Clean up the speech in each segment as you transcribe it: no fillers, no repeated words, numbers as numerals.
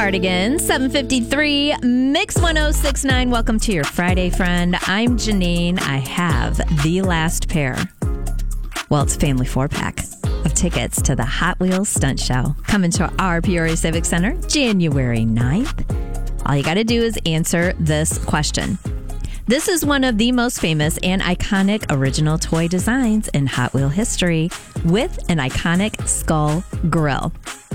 Cardigan, 7:53, Mix 1069. Welcome to your Friday, friend. I'm Janine. I have the last pair. Well, it's a family 4-pack of tickets to the Hot Wheels Stunt Show coming to our Peoria Civic Center January 9th. All you got to do is answer this question. This is one of the most famous and iconic original toy designs in Hot Wheel history with an iconic skull grille.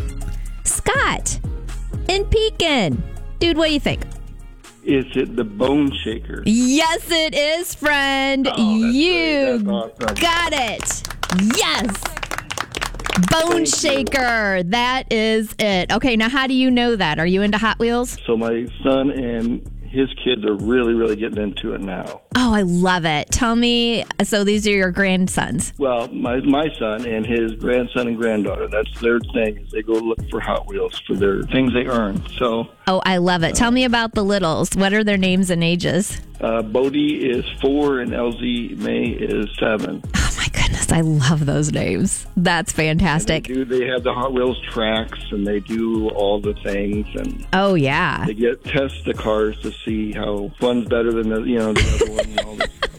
Scott in Pekin. Dude, what do you think? Is it the Bone Shaker? Yes, it is, friend. You awesome. Got it. Yes. Bone Shaker. That is it. Okay, now how do you know that? Are you into Hot Wheels? So my son and his kids are really, really getting into it now. Oh, I love it. Tell me, so these are your grandsons? Well, my son and his grandson and granddaughter, that's their thing, is they go look for Hot Wheels for their things they earn. So. Oh, I love it. Tell me about the littles. What are their names and ages? Bodie is 4 and LZ May is 7. Oh my goodness, I love those names. That's fantastic. They have the Hot Wheels tracks and they do all the things, and oh yeah, they test the cars to see how one's better than the other one and all this stuff.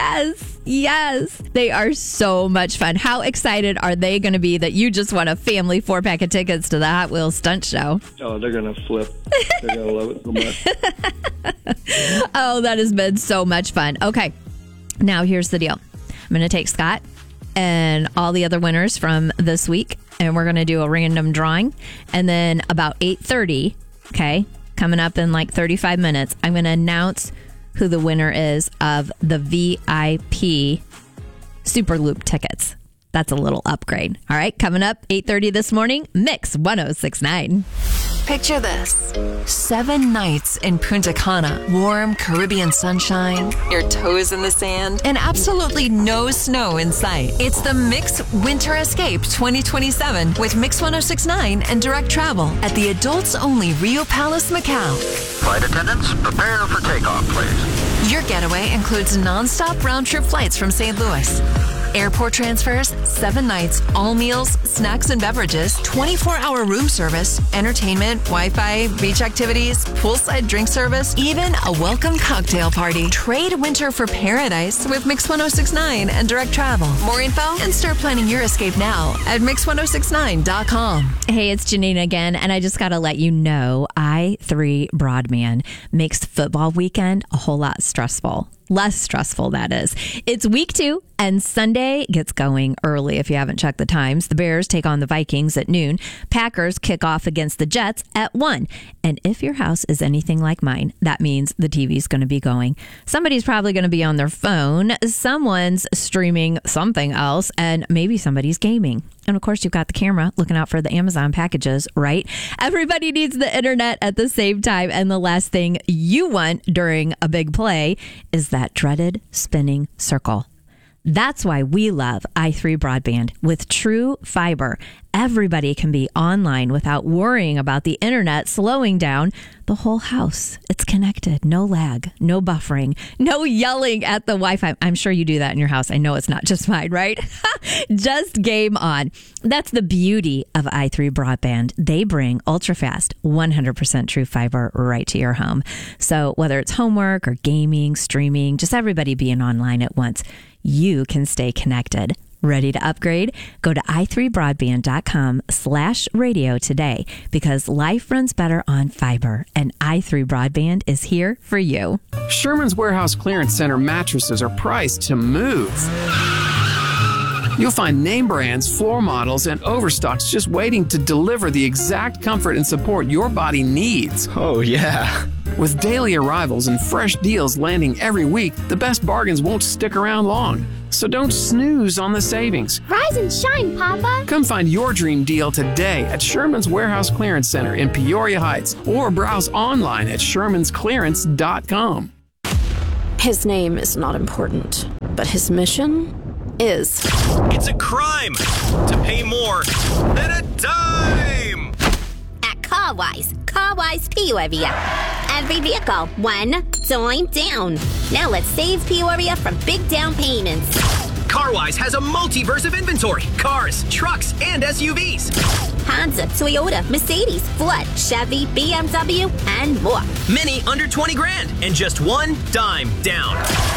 Yes. They are so much fun. How excited are they going to be that you just won a family 4-pack of tickets to the Hot Wheels Stunt Show? Oh, they're going to flip. They're going to love it so much. Oh, that has been so much fun. Okay, now here's the deal. I'm going to take Scott and all the other winners from this week, and we're going to do a random drawing. And then about 8:30, okay, coming up in like 35 minutes, I'm going to announce who the winner is of the VIP Super Loop tickets. That's a little upgrade. All right, coming up 8:30 this morning, Mix 1069. Picture this. 7 nights in Punta Cana. Warm Caribbean sunshine, your toes in the sand, and absolutely no snow in sight. It's the Mix Winter Escape 2027 with Mix 1069 and direct travel at the adults-only Rio Palace, Macau. Flight attendants, prepare for takeoff, please. Your getaway includes non-stop round-trip flights from St. Louis. Airport transfers, 7 nights, all meals, snacks and beverages, 24-hour room service, entertainment, Wi-Fi, beach activities, poolside drink service, even a welcome cocktail party. Trade winter for paradise with Mix 1069 and direct travel. More info and start planning your escape now at Mix1069.com. Hey, it's Janine again, and I just got to let you know, i3 Broadband makes football weekend a whole lot stressful. Less stressful, that is. It's week 2, and Sunday gets going early if you haven't checked the times. The Bears take on the Vikings at noon. Packers kick off against the Jets at 1. And if your house is anything like mine, that means the TV's going to be going. Somebody's probably going to be on their phone. Someone's streaming something else, and maybe somebody's gaming. And of course, you've got the camera looking out for the Amazon packages, right? Everybody needs the internet at the same time. And the last thing you want during a big play is that dreaded spinning circle. That's why we love i3 Broadband. With true fiber, everybody can be online without worrying about the internet slowing down the whole house. It's connected. No lag, no buffering, no yelling at the Wi-Fi. I'm sure you do that in your house. I know it's not just mine, right? Just game on. That's the beauty of i3 Broadband. They bring ultra-fast, 100% true fiber right to your home. So whether it's homework or gaming, streaming, just everybody being online at once, you can stay connected. Ready to upgrade? Go to i3broadband.com/radio today, because life runs better on fiber, and i3 Broadband is here for you. Sherman's Warehouse Clearance Center mattresses are priced to move. You'll find name brands, floor models, and overstocks just waiting to deliver the exact comfort and support your body needs. Oh, yeah. With daily arrivals and fresh deals landing every week, the best bargains won't stick around long. So don't snooze on the savings. Rise and shine, Papa. Come find your dream deal today at Sherman's Warehouse Clearance Center in Peoria Heights, or browse online at shermansclearance.com. His name is not important, but his mission is. It's a crime to pay more than a dime. At Carwise Peoria. Every vehicle, $1 down. Now let's save Peoria from big down payments. CarWise has a multiverse of inventory. Cars, trucks, and SUVs. Honda, Toyota, Mercedes, Ford, Chevy, BMW, and more. Many under 20 grand and just one dime down.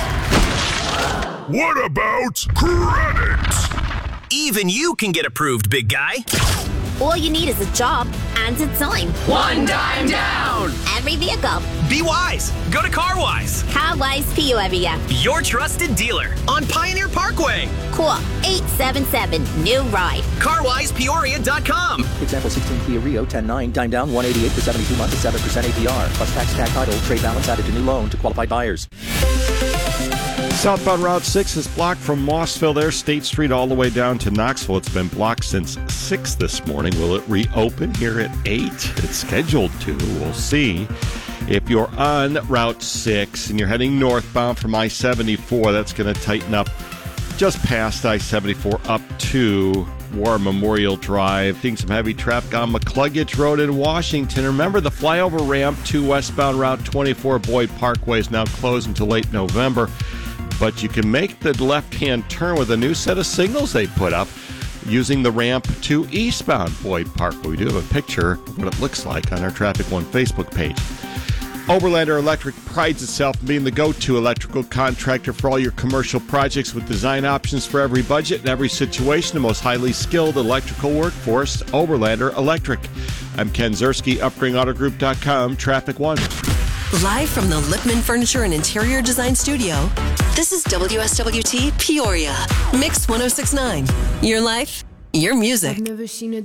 What about credit? Even you can get approved, big guy. All you need is a job and a dime. One dime down. Every vehicle. Be wise. Go to CarWise. CarWise Peoria. Your trusted dealer on Pioneer Parkway. Call 877-NEW-RIDE. CarWisePeoria.com. Example 16 Kia Rio 10.9, dime down 188 for 72 months at 7% APR. Plus tax, tag title, trade balance added to new loan to qualified buyers. Southbound Route 6 is blocked from Mossville there, State Street all the way down to Knoxville. It's been blocked since 6 this morning. Will it reopen here at 8? It's scheduled to. We'll see. If you're on Route 6 and you're heading northbound from I-74, that's going to tighten up just past I-74 up to War Memorial Drive. Seeing some heavy traffic on McCluggage Road in Washington. Remember, the flyover ramp to westbound Route 24 Boyd Parkway is now closed until late November. But you can make the left-hand turn with a new set of signals they put up using the ramp to eastbound Boyd Parkway. We do have a picture of what it looks like on our Traffic One Facebook page. Overlander Electric prides itself in being the go-to electrical contractor for all your commercial projects with design options for every budget and every situation. The most highly skilled electrical workforce, Overlander Electric. I'm Ken Zerski, UpGradingAutoGroup.com, Traffic One. Live from the Lippman Furniture and Interior Design Studio, this is WSWT Peoria. Mix 106.9. Your life, your music. I've never seen a